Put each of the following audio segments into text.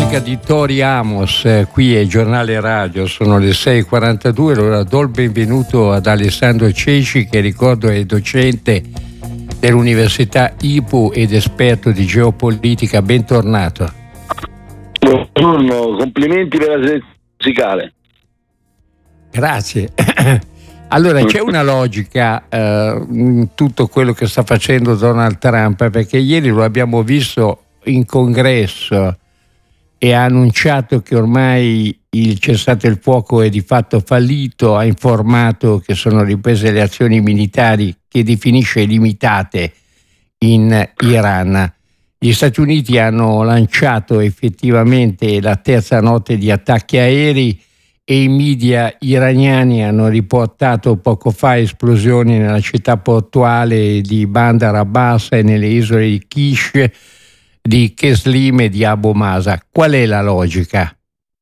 musica di Tori Amos, qui è Giornale Radio, sono le 6:42, allora do il benvenuto ad Alessandro Ceci, che ricordo è docente dell'Università IPU ed esperto di geopolitica. Bentornato. Buongiorno, complimenti per la selezione musicale. Grazie. Allora, c'è una logica in tutto quello che sta facendo Donald Trump, perché ieri lo abbiamo visto in congresso e ha annunciato che ormai il cessate il fuoco è di fatto fallito, ha informato che sono riprese le azioni militari che definisce limitate in Iran. Gli Stati Uniti hanno lanciato effettivamente la terza notte di attacchi aerei e i media iraniani hanno riportato poco fa esplosioni nella città portuale di Bandar Abbas e nelle isole di Kish, di Qeslim e di Abu Masa. Qual è la logica?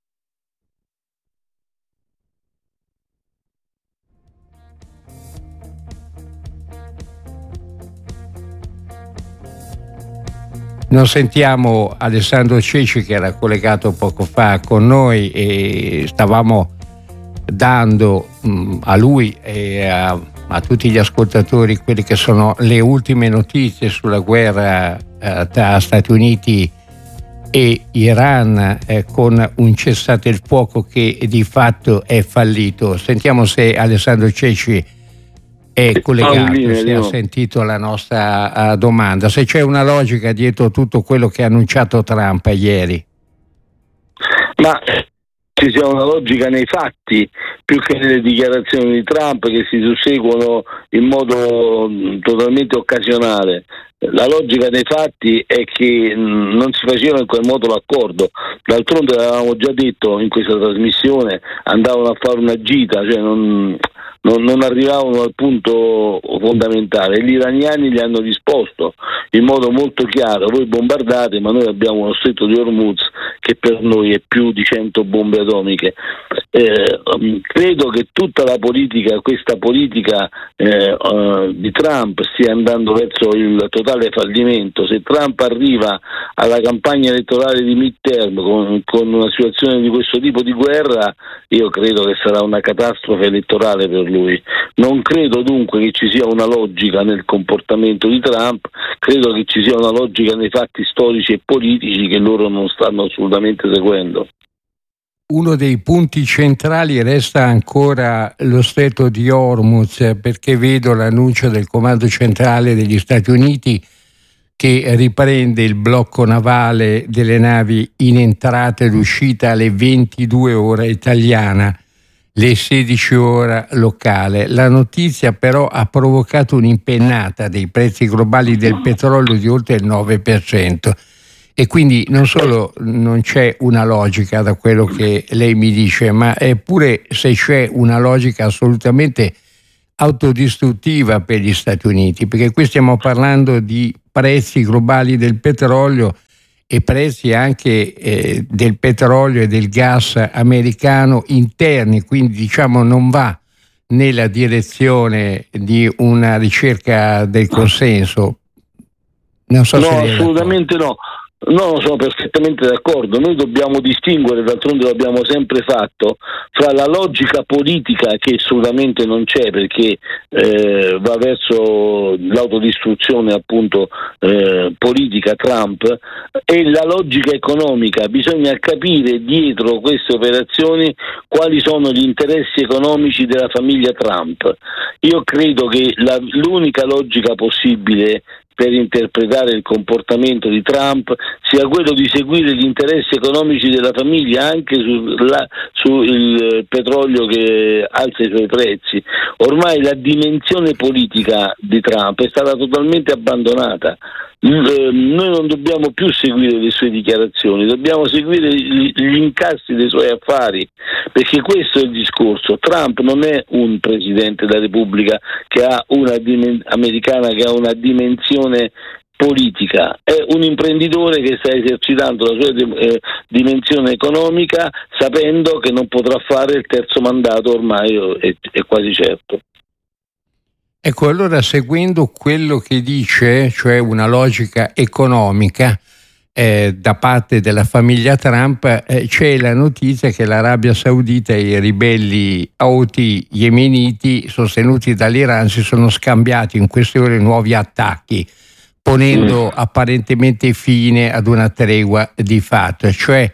Non sentiamo Alessandro Ceci, che era collegato poco fa con noi, e stavamo dando a lui e a tutti gli ascoltatori quelle che sono le ultime notizie sulla guerra tra Stati Uniti e Iran, con un cessate il fuoco che di fatto è fallito. Sentiamo se Alessandro Ceci è collegato, se ha sentito la nostra domanda, se c'è una logica dietro tutto quello che ha annunciato Trump ieri. Ma ci sia una logica nei fatti più che nelle dichiarazioni di Trump, che si susseguono in modo totalmente occasionale. La logica dei fatti è che non si faceva in quel modo l'accordo. D'altronde l'avevamo già detto in questa trasmissione, andavano a fare una gita, cioè non arrivavano al punto fondamentale. Gli iraniani gli hanno risposto in modo molto chiaro: voi bombardate, ma noi abbiamo uno stretto di Hormuz che per noi è più di 100 bombe atomiche. Credo che tutta la politica, questa politica di Trump, stia andando verso il totale fallimento. Se Trump arriva alla campagna elettorale di midterm con una situazione di questo tipo di guerra, io credo che sarà una catastrofe elettorale per lui. Non credo dunque che ci sia una logica nel comportamento di Trump, credo che ci sia una logica nei fatti storici e politici che loro non stanno assolutamente seguendo. Uno dei punti centrali resta ancora lo stretto di Hormuz, perché vedo l'annuncio del Comando Centrale degli Stati Uniti che riprende il blocco navale delle navi in entrata ed uscita alle 22 ore italiana, le 16 ore locale. La notizia però ha provocato un'impennata dei prezzi globali del petrolio di oltre il 9%. E quindi non solo non c'è una logica da quello che lei mi dice, ma eppure se c'è una logica assolutamente autodistruttiva per gli Stati Uniti, perché qui stiamo parlando di prezzi globali del petrolio e prezzi anche del petrolio e del gas americano interni, quindi diciamo non va nella direzione di una ricerca del consenso. Non so se assolutamente no. No, sono perfettamente d'accordo. Noi dobbiamo distinguere, d'altronde lo abbiamo sempre fatto, fra la logica politica, che assolutamente non c'è perché va verso l'autodistruzione appunto politica Trump, e la logica economica. Bisogna capire dietro queste operazioni quali sono gli interessi economici della famiglia Trump. Io credo che l'unica logica possibile per interpretare il comportamento di Trump sia quello di seguire gli interessi economici della famiglia anche sul petrolio che alza i suoi prezzi. Ormai la dimensione politica di Trump è stata totalmente abbandonata. Noi non dobbiamo più seguire le sue dichiarazioni, dobbiamo seguire gli incassi dei suoi affari, perché questo è il discorso. Trump non è un presidente della Repubblica che ha americana che ha una dimensione politica, è un imprenditore che sta esercitando la sua dimensione economica sapendo che non potrà fare il terzo mandato, ormai è quasi certo. Ecco, allora seguendo quello che dice, cioè una logica economica, da parte della famiglia Trump, c'è la notizia che l'Arabia Saudita e i ribelli Houthi yemeniti sostenuti dall'Iran si sono scambiati in queste ore nuovi attacchi, ponendo apparentemente fine ad una tregua di fatto, cioè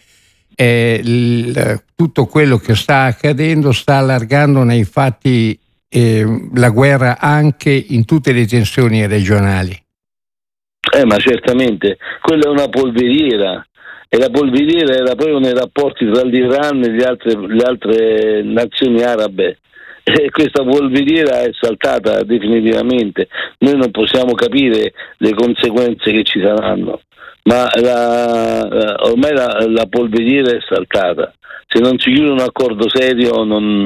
tutto quello che sta accadendo sta allargando nei fatti la guerra anche in tutte le tensioni regionali. Ma certamente, quella è una polveriera, e la polveriera era proprio nei rapporti tra l'Iran e le altre nazioni arabe, e questa polveriera è saltata definitivamente. Noi non possiamo capire le conseguenze che ci saranno, ma ormai la polveriera è saltata. Se non si chiude un accordo serio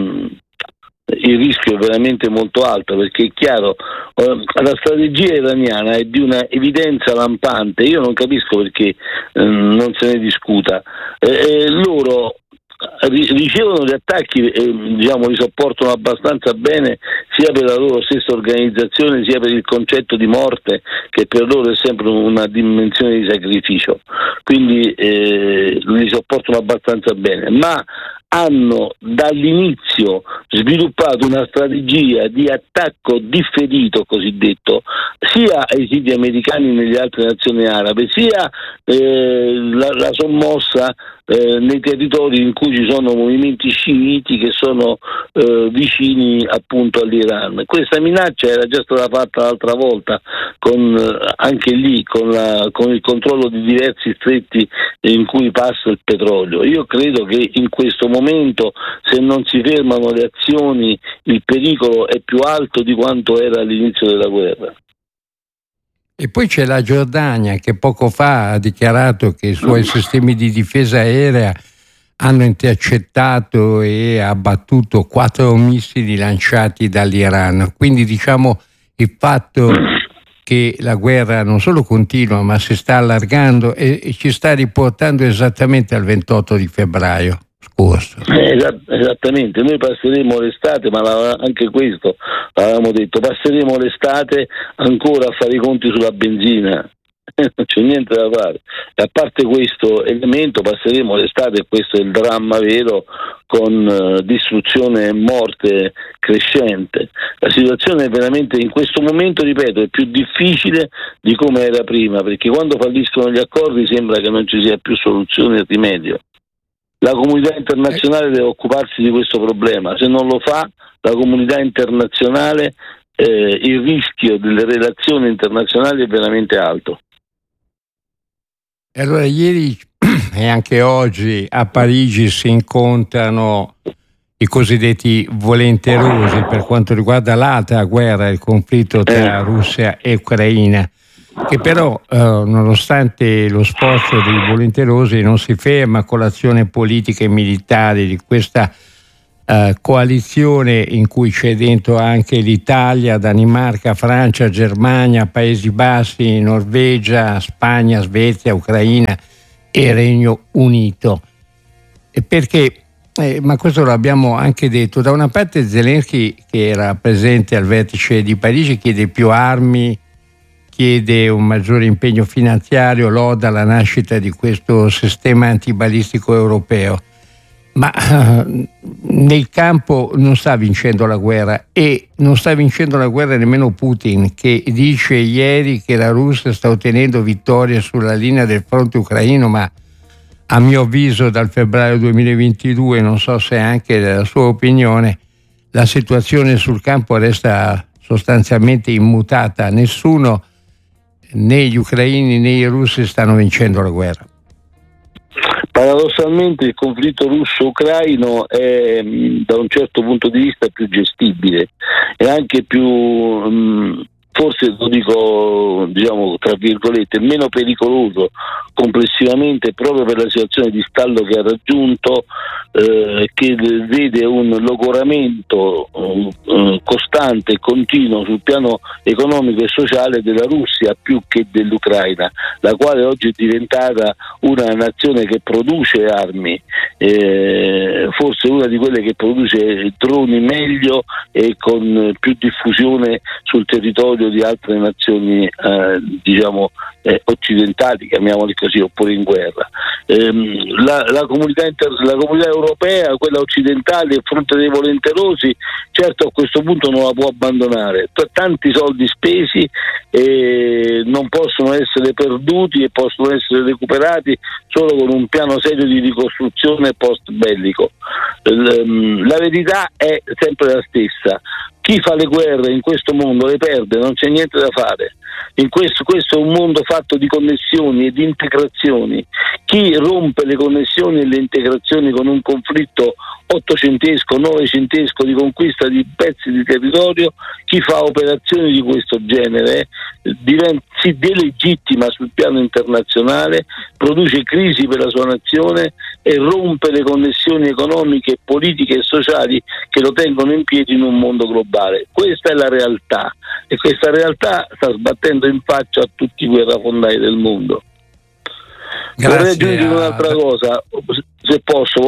il rischio è veramente molto alto, perché è chiaro, la strategia iraniana è di una evidenza lampante. Io non capisco perché non se ne discuta. Loro ricevono gli attacchi, li sopportano abbastanza bene, sia per la loro stessa organizzazione sia per il concetto di morte, che per loro è sempre una dimensione di sacrificio, quindi li sopportano abbastanza bene, ma hanno dall'inizio sviluppato una strategia di attacco differito cosiddetto sia ai siti americani nelle altre nazioni arabe, sia la sommossa nei territori in cui ci sono movimenti sciiti che sono vicini appunto all'Iran. Questa minaccia era già stata fatta l'altra volta, anche lì con il controllo di diversi stretti in cui passa il petrolio. Io credo che in questo momento, se non si fermano le azioni, il pericolo è più alto di quanto era all'inizio della guerra. E poi c'è la Giordania, che poco fa ha dichiarato che i suoi sistemi di difesa aerea hanno intercettato e abbattuto 4 missili lanciati dall'Iran. Quindi diciamo il fatto che la guerra non solo continua ma si sta allargando e ci sta riportando esattamente al 28 di febbraio scorso. Esattamente, noi passeremo l'estate, ma anche questo l'avevamo detto, passeremo l'estate ancora a fare i conti sulla benzina. Non c'è niente da fare, e a parte questo elemento passeremo l'estate, e questo è il dramma vero, con distruzione e morte crescente. La situazione è veramente, in questo momento, ripeto, è più difficile di come era prima, perché quando falliscono gli accordi sembra che non ci sia più soluzione e rimedio. La comunità internazionale deve occuparsi di questo problema, se non lo fa la comunità internazionale il rischio delle relazioni internazionali è veramente alto. E allora ieri e anche oggi a Parigi si incontrano i cosiddetti volenterosi per quanto riguarda l'altra guerra, il conflitto tra Russia e Ucraina, che però nonostante lo sforzo dei volenterosi non si ferma con l'azione politica e militare di questa coalizione in cui c'è dentro anche l'Italia, Danimarca, Francia, Germania, Paesi Bassi, Norvegia, Spagna, Svezia, Ucraina e Regno Unito. Perché, ma questo lo abbiamo anche detto, da una parte Zelensky, che era presente al vertice di Parigi, chiede più armi, chiede un maggiore impegno finanziario, loda la nascita di questo sistema antibalistico europeo. Ma nel campo non sta vincendo la guerra, e non sta vincendo la guerra nemmeno Putin, che dice ieri che la Russia sta ottenendo vittorie sulla linea del fronte ucraino, ma a mio avviso dal febbraio 2022, non so se anche la sua opinione, la situazione sul campo resta sostanzialmente immutata. Nessuno, né gli ucraini né i russi, stanno vincendo la guerra. Paradossalmente il conflitto russo-ucraino è da un certo punto di vista più gestibile e anche più, forse lo dico tra virgolette, meno pericoloso complessivamente, proprio per la situazione di stallo che ha raggiunto, che vede un logoramento costante e continuo sul piano economico e sociale della Russia più che dell'Ucraina, la quale oggi è diventata una nazione che produce armi forse una di quelle che produce droni meglio e con più diffusione sul territorio di altre nazioni occidentali, chiamiamoli così, oppure in guerra. La comunità europea, quella occidentale, il fronte dei volenterosi, certo a questo punto non la può abbandonare. Tanti soldi spesi non possono essere perduti e possono essere recuperati solo con un piano serio di ricostruzione post bellico. La verità è sempre la stessa: chi fa le guerre in questo mondo le perde, non c'è niente da fare. Questo è un mondo fatto di connessioni e di integrazioni. Chi rompe le connessioni e le integrazioni con un conflitto ottocentesco, novecentesco di conquista di pezzi di territorio, chi fa operazioni di questo genere si delegittima sul piano internazionale, produce crisi per la sua nazione e rompe le connessioni economiche, politiche e sociali che lo tengono in piedi in un mondo globale. Questa è la realtà, e questa realtà sta sbattendo in faccia a tutti i guerrafondai del mondo. Vorrei aggiungere un'altra cosa, se posso,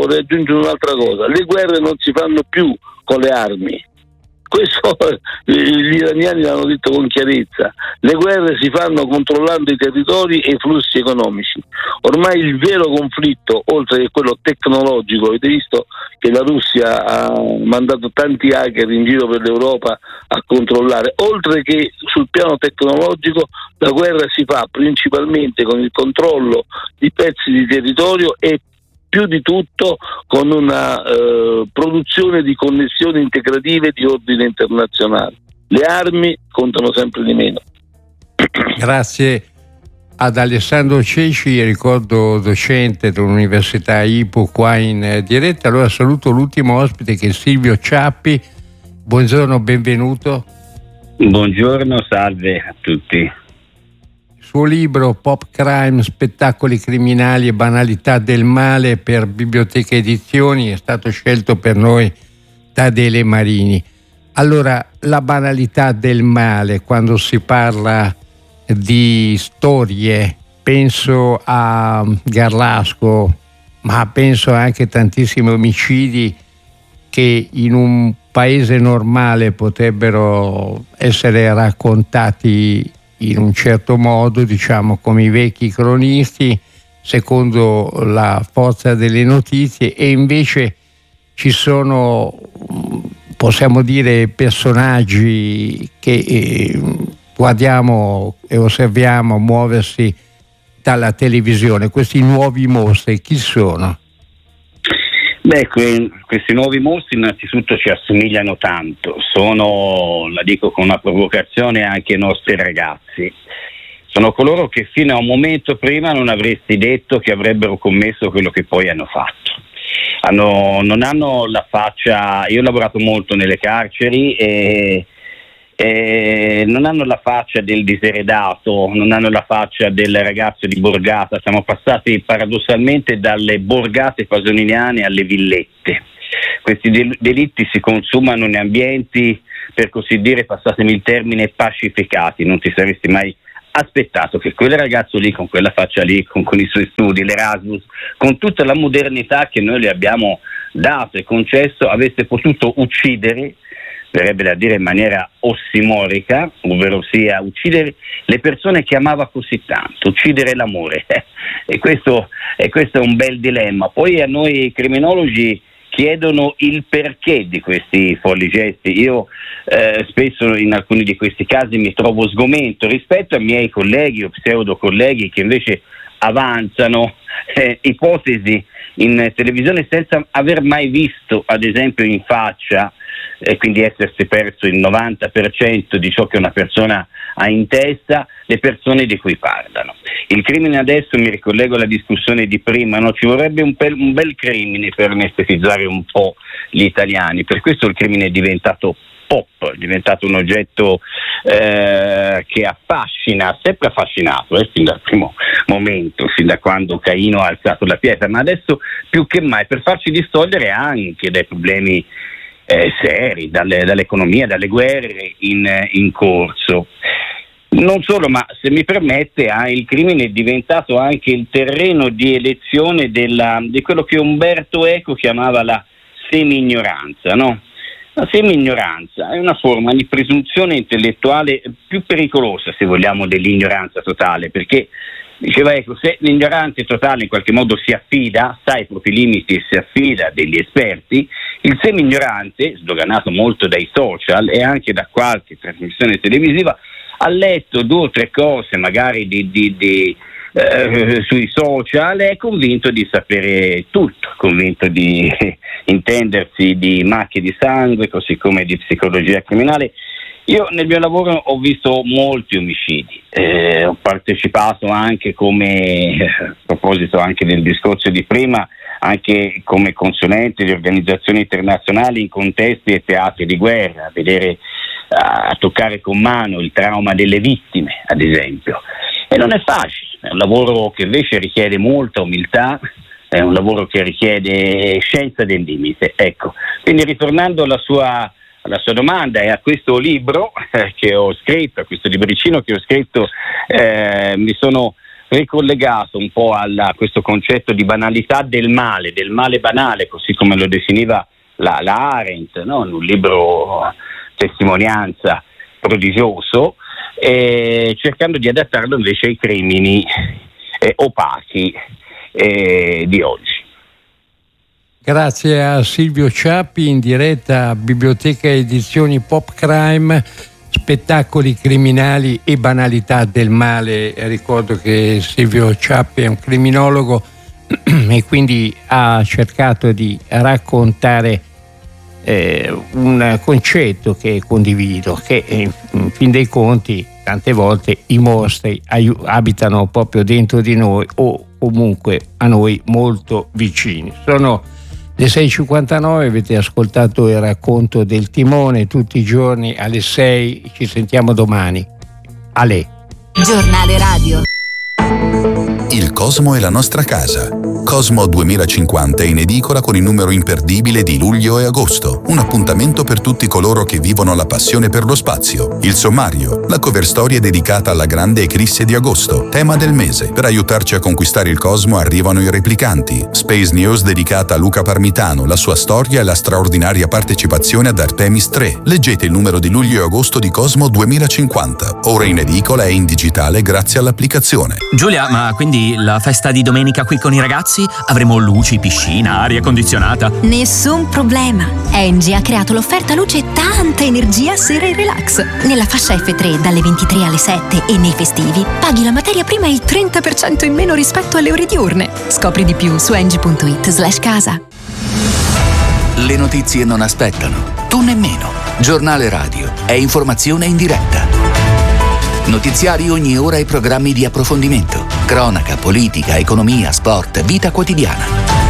le guerre non si fanno più con le armi. Questo gli iraniani l'hanno detto con chiarezza. Le guerre si fanno controllando i territori e i flussi economici. Ormai il vero conflitto, oltre che quello tecnologico, avete visto che la Russia ha mandato tanti hacker in giro per l'Europa a controllare, oltre che sul piano tecnologico, la guerra si fa principalmente con il controllo di pezzi di territorio e più di tutto con una produzione di connessioni integrative di ordine internazionale. Le armi contano sempre di meno. Grazie ad Alessandro Ceci, ricordo docente dell'Università IPU qua in diretta. Allora saluto l'ultimo ospite, che è Silvio Ciappi. Buongiorno, benvenuto. Buongiorno, salve a tutti. Suo libro Pop Crime, spettacoli criminali e banalità del male, per Biblioteca Edizioni, è stato scelto per noi da Adele Marini. Allora, la banalità del male, quando si parla di storie, penso a Garlasco, ma penso anche a tantissimi omicidi che in un paese normale potrebbero essere raccontati in un certo modo, diciamo come i vecchi cronisti, secondo la forza delle notizie, e invece ci sono, possiamo dire, personaggi che guardiamo e osserviamo muoversi dalla televisione. Questi nuovi mostri chi sono? Questi nuovi mostri innanzitutto ci assomigliano tanto, sono, la dico con una provocazione, anche i nostri ragazzi. Sono coloro che fino a un momento prima non avresti detto che avrebbero commesso quello che poi hanno fatto. Non hanno la faccia, io ho lavorato molto nelle carceri e non hanno la faccia del diseredato, non hanno la faccia del ragazzo di borgata. Siamo passati paradossalmente dalle borgate pasoliniane alle villette. Questi delitti si consumano in ambienti, per così dire, passatemi il termine, pacificati. Non ti saresti mai aspettato che quel ragazzo lì, con quella faccia lì, con i suoi studi, l'Erasmus, con tutta la modernità che noi le abbiamo dato e concesso, avesse potuto uccidere, verrebbe da dire in maniera ossimorica, ovvero sia uccidere le persone che amava così tanto, uccidere l'amore. E questo è un bel dilemma. Poi a noi i criminologi chiedono il perché di questi folli gesti. Io spesso in alcuni di questi casi mi trovo sgomento rispetto ai miei colleghi o pseudo colleghi che invece avanzano ipotesi in televisione senza aver mai visto, ad esempio, in faccia, e quindi essersi perso il 90% di ciò che una persona ha in testa, le persone di cui parlano. Il crimine adesso, mi ricollego alla discussione di prima, no? Ci vorrebbe un bel crimine per anestetizzare un po' gli italiani. Per questo il crimine è diventato pop, è diventato un oggetto che affascina, sempre affascinato, fin dal primo momento, fin da quando Caino ha alzato la pietra, ma adesso più che mai per farci distogliere anche dai problemi seri, dall'economia, dalle guerre in corso. Non solo, ma se mi permette, il crimine è diventato anche il terreno di elezione di quello che Umberto Eco chiamava la semi-ignoranza, no? La semi-ignoranza è una forma di presunzione intellettuale più pericolosa, se vogliamo, dell'ignoranza totale, perché, diceva Eco, se l'ignorante totale in qualche modo si affida, sa i propri limiti e si affida a degli esperti, il semi-ignorante, sdoganato molto dai social e anche da qualche trasmissione televisiva, ha letto 2 o 3 cose magari sui social, è convinto di sapere tutto, convinto di intendersi di macchie di sangue, così come di psicologia criminale. Io nel mio lavoro ho visto molti omicidi, ho partecipato anche a proposito anche del discorso di prima, anche come consulente di organizzazioni internazionali in contesti e teatri di guerra, a toccare con mano il trauma delle vittime, ad esempio. E non è facile, è un lavoro che invece richiede molta umiltà, è un lavoro che richiede scienza del limite. Ecco, quindi ritornando alla sua domanda e a questo libro che ho scritto, a questo libricino che ho scritto, mi sono ricollegato un po' a questo concetto di banalità del male banale, così come lo definiva la Arendt, no? In un libro testimonianza prodigioso, cercando di adattarlo invece ai crimini opachi di oggi. Grazie a Silvio Ciappi, in diretta a Biblioteca Edizioni Pop Crime, spettacoli criminali e banalità del male. Ricordo che Silvio Ciappi è un criminologo e quindi ha cercato di raccontare un concetto che condivido, che in fin dei conti tante volte i mostri abitano proprio dentro di noi o comunque a noi molto vicini. Sono le 6:59, avete ascoltato il racconto del Timone tutti i giorni alle 6, ci sentiamo domani. Ale. Giornale radio. Il Cosmo è la nostra casa. Cosmo 2050 è in edicola con il numero imperdibile di luglio e agosto. Un appuntamento per tutti coloro che vivono la passione per lo spazio. Il sommario, la cover storia dedicata alla grande eclisse di agosto, tema del mese. Per aiutarci a conquistare il Cosmo arrivano i replicanti. Space News dedicata a Luca Parmitano, la sua storia e la straordinaria partecipazione ad Artemis 3. Leggete il numero di luglio e agosto di Cosmo 2050. Ora in edicola e in digitale grazie all'applicazione. Giulia, ma quindi la festa di domenica qui con i ragazzi? Avremo luci, piscina, aria condizionata? Nessun problema. Engie ha creato l'offerta luce e tanta energia sera e relax. Nella fascia F3 dalle 23 alle 7 e nei festivi paghi la materia prima il 30% in meno rispetto alle ore diurne. Scopri di più su engie.it/casa. Le notizie non aspettano, tu nemmeno. Giornale radio è informazione in diretta. Notiziari ogni ora e programmi di approfondimento. Cronaca, politica, economia, sport, vita quotidiana.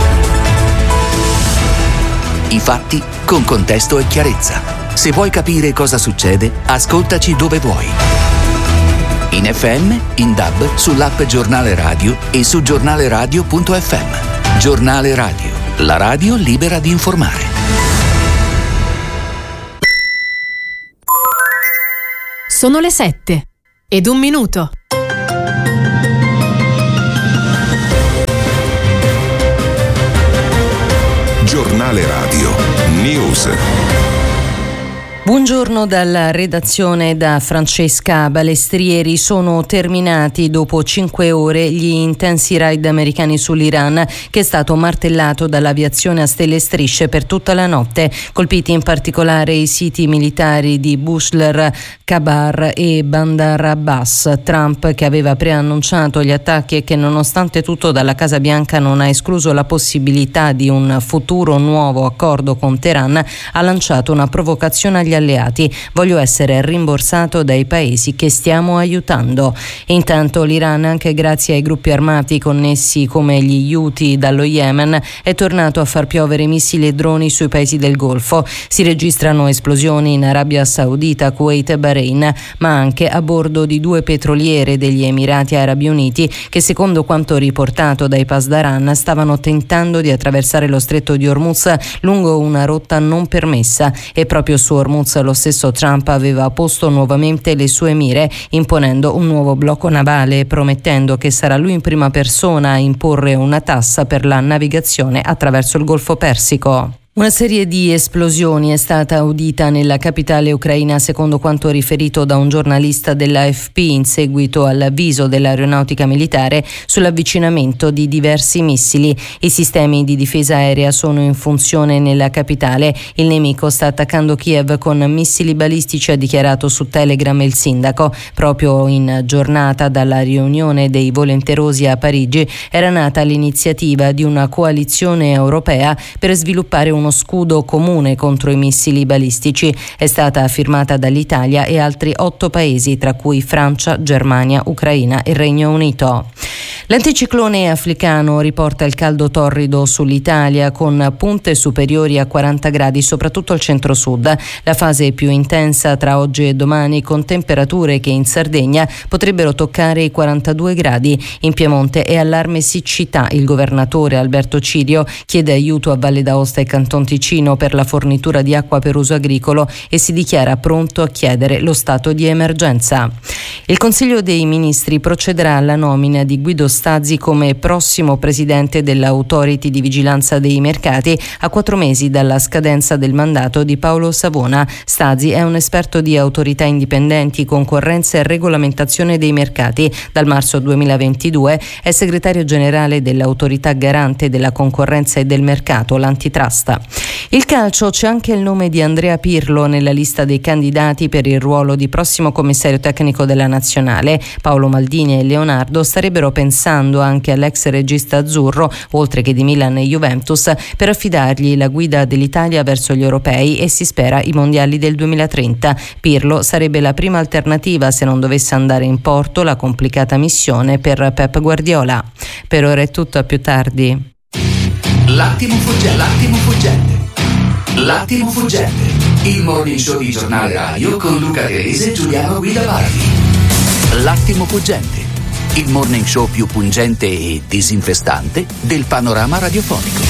I fatti con contesto e chiarezza. Se vuoi capire cosa succede, ascoltaci dove vuoi. In FM, in DAB, sull'app Giornale Radio e su giornaleradio.fm. Giornale Radio, la radio libera di informare. Sono le 7:01. Giornale Radio News. Buongiorno dalla redazione da Francesca Balestrieri. Sono terminati dopo 5 ore gli intensi raid americani sull'Iran, che è stato martellato dall'aviazione a stelle e strisce per tutta la notte, colpiti in particolare i siti militari di Bushehr, Khabar e Bandar Abbas. Trump, che aveva preannunciato gli attacchi e che nonostante tutto dalla Casa Bianca non ha escluso la possibilità di un futuro nuovo accordo con Teheran, ha lanciato una provocazione agli alleati: voglio essere rimborsato dai paesi che stiamo aiutando. Intanto l'Iran, anche grazie ai gruppi armati connessi come gli Houthi dallo Yemen, è tornato a far piovere missili e droni sui paesi del Golfo. Si registrano esplosioni in Arabia Saudita, Kuwait e Bahrain, ma anche a bordo di 2 petroliere degli Emirati Arabi Uniti che, secondo quanto riportato dai Pasdaran, stavano tentando di attraversare lo stretto di Hormuz lungo una rotta non permessa, e proprio su Hormuz Hormuz, lo stesso Trump aveva posto nuovamente le sue mire, imponendo un nuovo blocco navale, promettendo che sarà lui in prima persona a imporre una tassa per la navigazione attraverso il Golfo Persico. Una serie di esplosioni è stata udita nella capitale ucraina, secondo quanto riferito da un giornalista dell'AFP, in seguito all'avviso dell'aeronautica militare sull'avvicinamento di diversi missili. I sistemi di difesa aerea sono in funzione nella capitale. Il nemico sta attaccando Kiev con missili balistici, ha dichiarato su Telegram il sindaco. Proprio in giornata dalla riunione dei volenterosi a Parigi era nata l'iniziativa di una coalizione europea per sviluppare uno scudo comune contro i missili balistici. È stata firmata dall'Italia e altri 8 paesi, tra cui Francia, Germania, Ucraina e Regno Unito. L'anticiclone africano riporta il caldo torrido sull'Italia, con punte superiori a 40 gradi, soprattutto al centro-sud. La fase più intensa tra oggi e domani, con temperature che in Sardegna potrebbero toccare i 42 gradi. In Piemonte è allarme siccità. Il governatore Alberto Cirio chiede aiuto a Valle d'Aosta e Canton Ticino per la fornitura di acqua per uso agricolo e si dichiara pronto a chiedere lo stato di emergenza. Il Consiglio dei Ministri procederà alla nomina di Guido Stazzi come prossimo presidente dell'Authority di Vigilanza dei Mercati, a 4 mesi dalla scadenza del mandato di Paolo Savona. Stazzi è un esperto di autorità indipendenti, concorrenza e regolamentazione dei mercati. Dal marzo 2022 è segretario generale dell'Autorità Garante della Concorrenza e del Mercato, l'Antitrust. Il calcio, c'è anche il nome di Andrea Pirlo nella lista dei candidati per il ruolo di prossimo commissario tecnico della nazionale. Paolo Maldini e Leonardo starebbero pensando anche all'ex regista azzurro, oltre che di Milan e Juventus, per affidargli la guida dell'Italia verso gli europei e si spera i mondiali del 2030. Pirlo sarebbe la prima alternativa se non dovesse andare in porto la complicata missione per Pep Guardiola. Per ora è tutto, a più tardi. L'attimo fuggente, il morning show di Giornale Radio con Luca Telese e Giuliano Guida Bardi. L'attimo fuggente, il morning show più pungente e disinfestante del panorama radiofonico.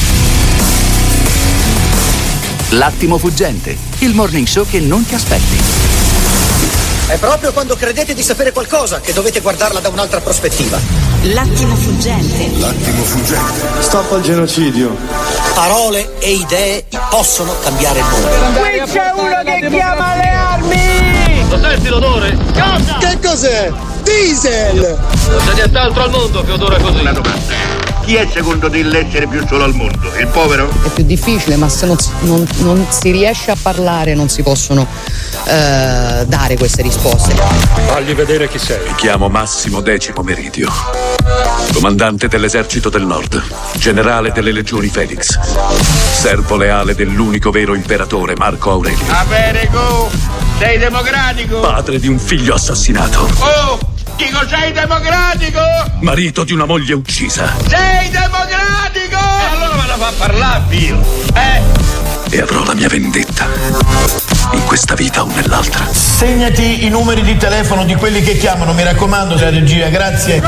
L'attimo fuggente, il morning show che non ti aspetti. È proprio quando credete di sapere qualcosa che dovete guardarla da un'altra prospettiva. L'attimo fuggente. Stop al genocidio. Parole e idee possono cambiare il mondo. Qui c'è uno che chiama le armi! Lo senti l'odore? Cosa? Che cos'è? Diesel! Non c'è nient'altro al mondo che odora così. Una domanda. Chi è secondo te l'essere più solo al mondo? Il povero? È più difficile, ma se non si riesce a parlare non si possono dare queste risposte. Fagli vedere chi sei. Mi chiamo Massimo Decimo Meridio, comandante dell'esercito del Nord, generale delle legioni Felix, servo leale dell'unico vero imperatore Marco Aurelio. Va bene, go! Sei democratico? Padre di un figlio assassinato. Oh! Dico, sei democratico? Marito di una moglie uccisa. Sei democratico? E allora me la fa parlare, Pio. E avrò la mia vendetta, in questa vita o nell'altra. Segnati i numeri di telefono di quelli che chiamano, mi raccomando, la regia, grazie.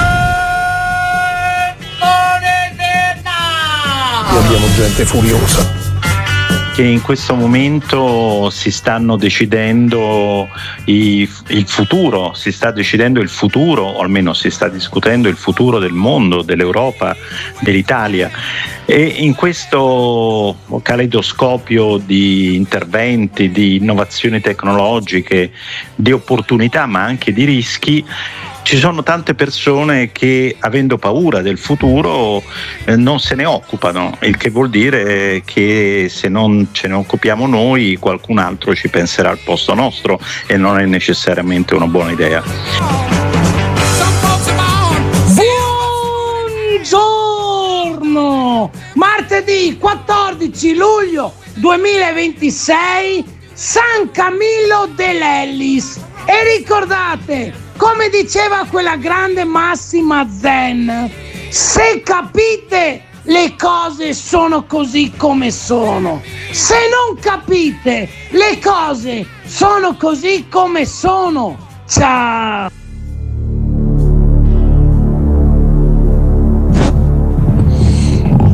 Qui abbiamo gente furiosa. Che in questo momento si stanno decidendo il futuro, si sta decidendo il futuro, o almeno si sta discutendo il futuro del mondo, dell'Europa, dell'Italia. E in questo caleidoscopio di interventi, di innovazioni tecnologiche, di opportunità ma anche di rischi, ci sono tante persone che, avendo paura del futuro, non se ne occupano, il che vuol dire che se non ce ne occupiamo noi, qualcun altro ci penserà al posto nostro e non è necessariamente una buona idea. Buongiorno! Martedì 14 luglio 2026, San Camillo dell'Ellis. E ricordate, come diceva quella grande Massima Zen, se capite le cose sono così come sono, se non capite le cose sono così come sono. Ciao!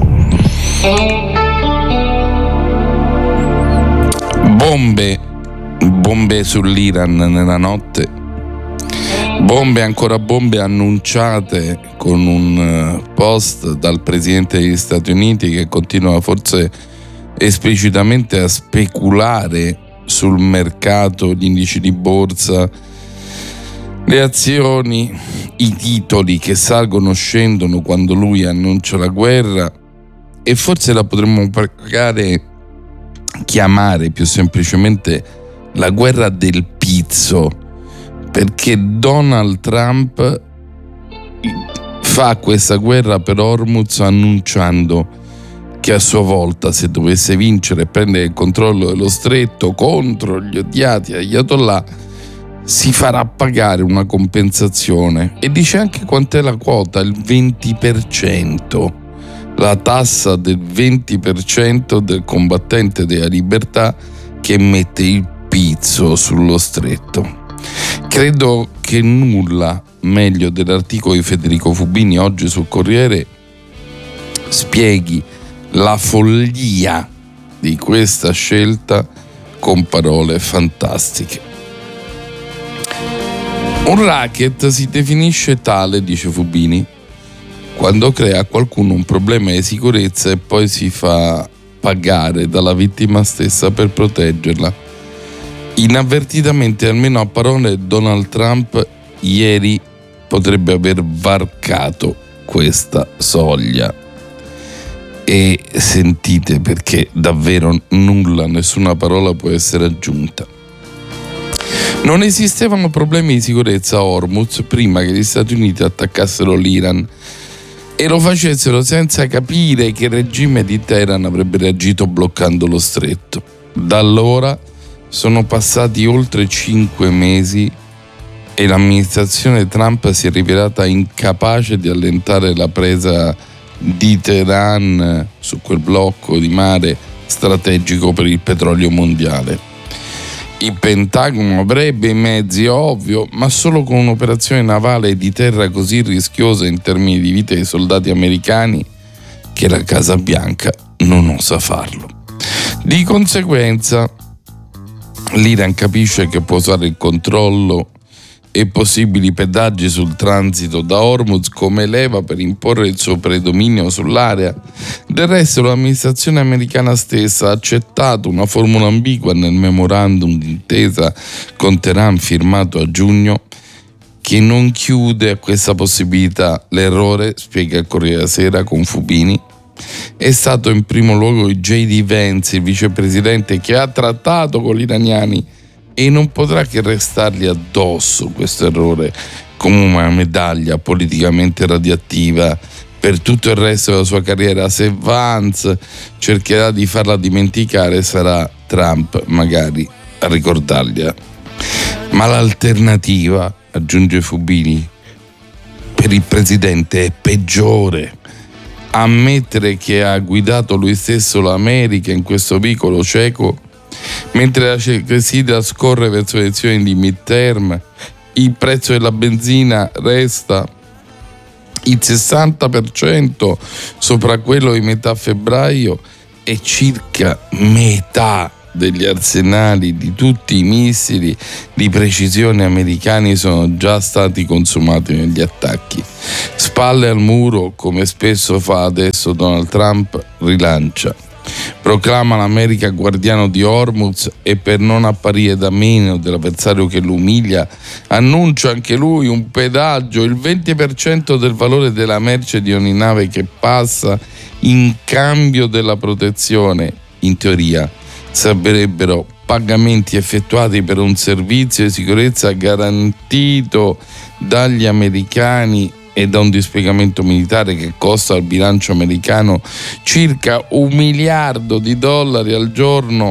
Bombe, bombe sull'Iran nella notte, bombe ancora bombe annunciate con un post dal presidente degli Stati Uniti che continua forse esplicitamente a speculare sul mercato, gli indici di borsa, le azioni, i titoli che salgono o scendono quando lui annuncia la guerra, e forse la potremmo chiamare più semplicemente la guerra del pizzo, perché Donald Trump fa questa guerra per Hormuz annunciando che a sua volta, se dovesse vincere e prendere il controllo dello stretto contro gli odiati ayatollah, si farà pagare una compensazione, e dice anche quant'è la quota: il 20%, la tassa del 20% del combattente della libertà che mette il pizzo sullo stretto. Credo che nulla meglio dell'articolo di Federico Fubini oggi sul Corriere spieghi la follia di questa scelta con parole fantastiche. Un racket si definisce tale, dice Fubini, quando crea a qualcuno un problema di sicurezza e poi si fa pagare dalla vittima stessa per proteggerla. Inavvertitamente, almeno a parole, Donald Trump ieri potrebbe aver varcato questa soglia. E sentite, perché davvero nulla, nessuna parola può essere aggiunta. Non esistevano problemi di sicurezza a Hormuz prima che gli Stati Uniti attaccassero l'Iran, e lo facessero senza capire che il regime di Teheran avrebbe reagito bloccando lo stretto. Da allora sono passati oltre 5 mesi e l'amministrazione Trump si è rivelata incapace di allentare la presa di Teheran su quel blocco di mare strategico per il petrolio mondiale. Il Pentagono avrebbe i mezzi, ovvio, ma solo con un'operazione navale di terra così rischiosa in termini di vita dei soldati americani che la Casa Bianca non osa farlo. Di conseguenza, l'Iran capisce che può usare il controllo e possibili pedaggi sul transito da Hormuz come leva per imporre il suo predominio sull'area. Del resto, l'amministrazione americana stessa ha accettato una formula ambigua nel memorandum d'intesa con Teheran firmato a giugno, che non chiude a questa possibilità. L'errore, spiega il Corriere della Sera con Fubini, è stato in primo luogo di J.D. Vance, il vicepresidente che ha trattato con gli iraniani, e non potrà che restargli addosso questo errore come una medaglia politicamente radioattiva per tutto il resto della sua carriera. Se Vance cercherà di farla dimenticare, sarà Trump magari a ricordargliela. Ma l'alternativa, aggiunge Fubini, per il presidente è peggiore: ammettere che ha guidato lui stesso l'America in questo vicolo cieco mentre la clessidra scorre verso le elezioni di midterm. Il prezzo della benzina resta il 60% sopra quello di metà febbraio e circa metà degli arsenali di tutti i missili di precisione americani sono già stati consumati negli attacchi. Spalle al muro, come spesso fa adesso Donald Trump, rilancia. Proclama l'America guardiano di Hormuz e, per non apparire da meno dell'avversario che lo umilia, annuncia anche lui un pedaggio, il 20% del valore della merce di ogni nave che passa, in cambio della protezione. In teoria sarebbero pagamenti effettuati per un servizio di sicurezza garantito dagli americani e da un dispiegamento militare che costa al bilancio americano circa $1 miliardo al giorno.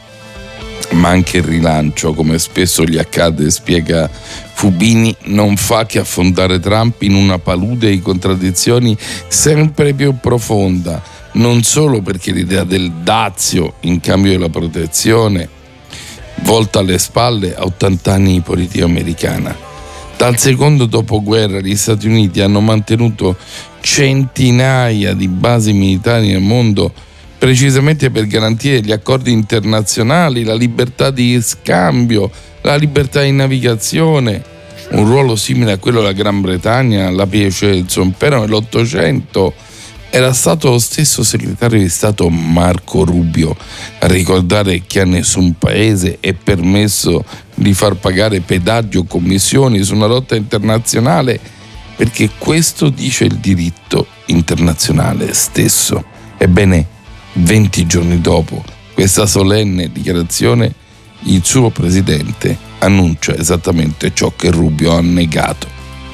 Ma anche il rilancio, come spesso gli accade, spiega Fubini, non fa che affondare Trump in una palude di contraddizioni sempre più profonda, non solo perché l'idea del dazio in cambio della protezione volta alle spalle a 80 anni di politica americana. Dal secondo dopoguerra gli Stati Uniti hanno mantenuto centinaia di basi militari nel mondo precisamente per garantire gli accordi internazionali, la libertà di scambio, la libertà di navigazione, un ruolo simile a quello della Gran Bretagna, la Piacenza, però nell'Ottocento era stato lo stesso segretario di Stato Marco Rubio a ricordare che a nessun paese è permesso di far pagare pedaggi o commissioni su una rotta internazionale, perché questo dice il diritto internazionale stesso. Ebbene, 20 giorni dopo questa solenne dichiarazione, il suo presidente annuncia esattamente ciò che Rubio ha negato.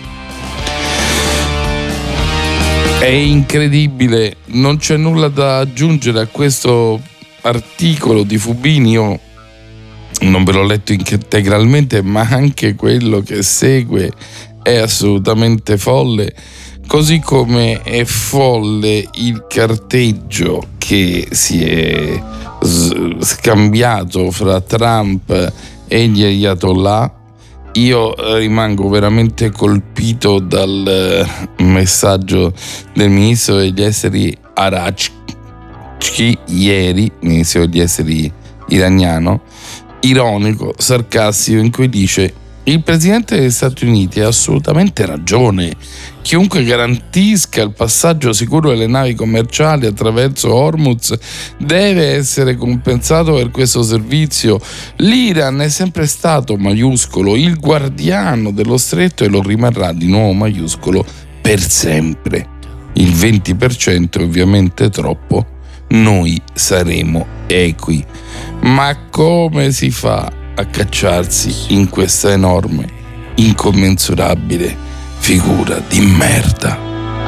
È incredibile, non c'è nulla da aggiungere a questo articolo di Fubini. Io non ve l'ho letto integralmente, ma anche quello che segue è assolutamente folle, così come è folle il carteggio che si è scambiato fra Trump e gli ayatollah. Io rimango veramente colpito dal messaggio del ministro degli esteri Araghchi ieri, ministro degli esteri iraniano, ironico, sarcastico, in cui dice: il presidente degli Stati Uniti ha assolutamente ragione. Chiunque garantisca il passaggio sicuro delle navi commerciali attraverso Hormuz deve essere compensato per questo servizio. L'Iran è sempre stato maiuscolo il guardiano dello stretto e lo rimarrà di nuovo maiuscolo per sempre. Il 20% è ovviamente troppo, noi saremo equi. Ma come si fa a cacciarsi in questa enorme, incommensurabile figura di merda?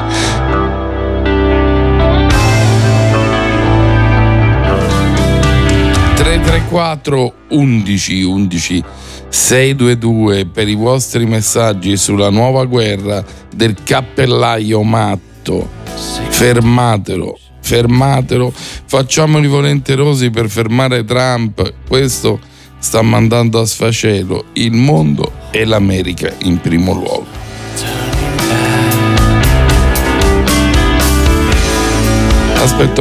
(334 11 11 622) per i vostri messaggi sulla nuova guerra del cappellaio matto. Fermatelo, facciamoli volenterosi per fermare Trump. Questo sta mandando a sfacelo il mondo e l'America in primo luogo. Aspetta